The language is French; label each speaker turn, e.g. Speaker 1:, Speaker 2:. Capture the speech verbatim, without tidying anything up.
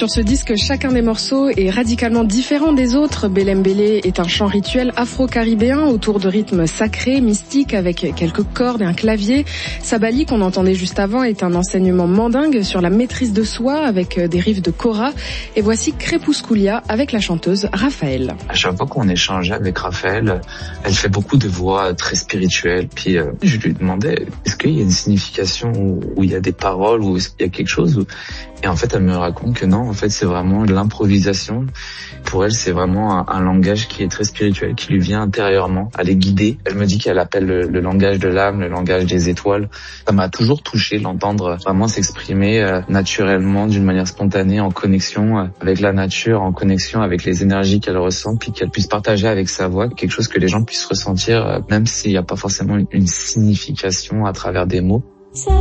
Speaker 1: Sur ce disque, chacun des morceaux est radicalement différent des autres. Belem Belé est un chant rituel afro-caribéen autour de rythmes sacrés, mystiques, avec quelques cordes et un clavier. Sabali, qu'on entendait juste avant, est un enseignement mandingue sur la maîtrise de soi avec des riffs de kora. Et voici Crépusculia avec la chanteuse Raphaël.
Speaker 2: À chaque fois qu'on échangeait avec Raphaël, elle fait beaucoup de voix très spirituelles. Puis euh, je lui demandais, est-ce qu'il y a une signification où, où il y a des paroles, ou est-ce qu'il y a quelque chose où... Et en fait, elle me raconte que non, en fait, c'est vraiment de l'improvisation. Pour elle, c'est vraiment un, un langage qui est très spirituel, qui lui vient intérieurement, à les guider. Elle me dit qu'elle appelle le, le langage de l'âme, le langage des étoiles. Ça m'a toujours touché d'entendre vraiment s'exprimer euh, naturellement, d'une manière spontanée, en connexion euh, avec la nature, en connexion avec les énergies qu'elle ressent, puis qu'elle puisse partager avec sa voix quelque chose que les gens puissent ressentir, euh, même s'il n'y a pas forcément une, une signification à travers des mots.